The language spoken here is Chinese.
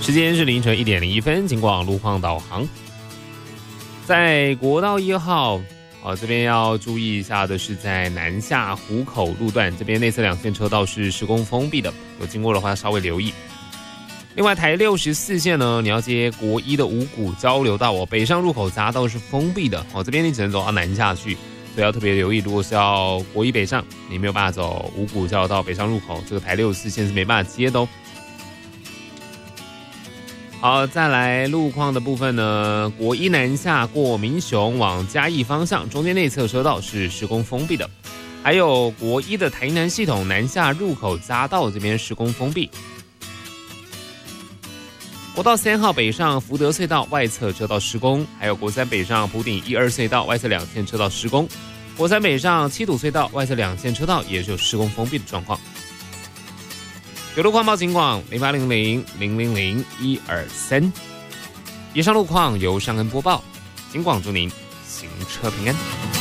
时间是凌晨1:01，警广路况导航。在国道1号，这边要注意一下的是，在南下湖口路段这边内侧2线车道是施工封闭的，有经过的话稍微留意。另外，台64线呢，你要接国一的五股交流道北上入口匝道是封闭的这边你只能走到南下去，所以要特别留意。如果是要国一北上，你没有办法走五股交流道北上入口，这个台64线是没办法接的哦。好，再来路况的部分呢，国一南下过民雄往嘉义方向，中间内侧车道是施工封闭的，还有国一的台南系统南下入口匝道这边施工封闭。国道3号北上福德隧道外侧车道施工，还有国3北上埔顶12隧道外侧2线车道施工，国3北上七堵隧道外侧2线车道也是有施工封闭的状况。有路况报警广0800-000-123。以上路况由尚恩播报，警广祝您行车平安。